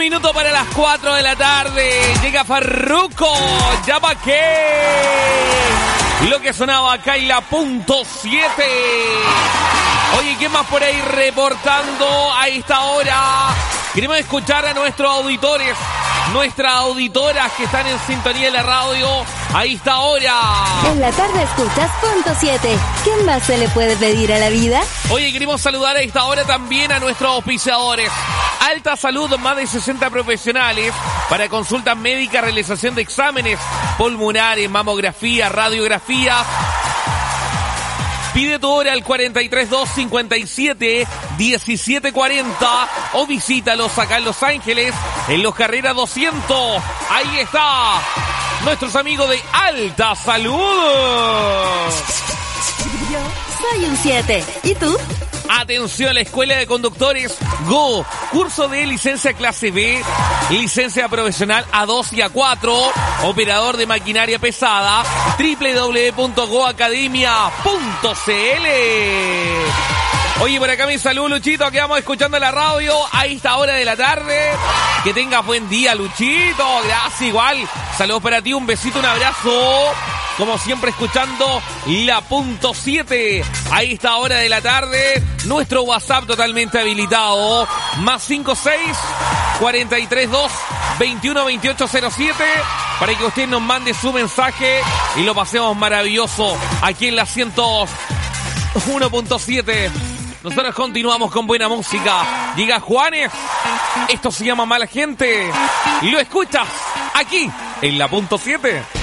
minuto para las 4 de la tarde. Llega Farruko, ¿ya pa' qué? Lo que sonaba acá en la punto 7. Oye, ¿qué más por ahí reportando a esta hora? Queremos escuchar a nuestros auditores, nuestras auditoras que están en sintonía de la radio a esta hora. En la tarde escuchas punto 7. ¿Qué más se le puede pedir a la vida? Oye, queremos saludar a esta hora también a nuestros auspiciadores. Alta Salud, más de 60 profesionales para consultas médicas, realización de exámenes pulmonares, mamografía, radiografía. Pide tu hora al 43257-1740 o visítalos acá en Los Ángeles, en Los Carreras 200. Ahí está, nuestros amigos de Alta Salud. Yo soy un 7. ¿Y tú? Atención, la Escuela de Conductores Go, curso de licencia clase B, licencia profesional A2 y A4, operador de maquinaria pesada, www.goacademia.cl. Oye, por acá mi salud, Luchito, que vamos escuchando la radio a esta hora de la tarde. Que tengas buen día, Luchito, gracias igual. Saludos para ti, un besito, un abrazo. Como siempre, escuchando la punto 7 a esta hora de la tarde. Nuestro WhatsApp totalmente habilitado. Más 56-432-212807 para que usted nos mande su mensaje y lo pasemos maravilloso aquí en la 101.7. Nosotros continuamos con buena música. Llega Juanes. Esto se llama Mala Gente. Y lo escuchas aquí en la punto 7.